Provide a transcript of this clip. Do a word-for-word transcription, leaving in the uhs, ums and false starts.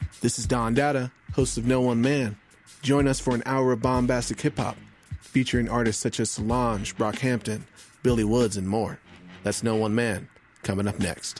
This is Don Dada, host of No One Man. Join us for an hour of bombastic hip-hop, featuring artists such as Solange, Brockhampton, Billy Woods, and more. That's No One Man, coming up next.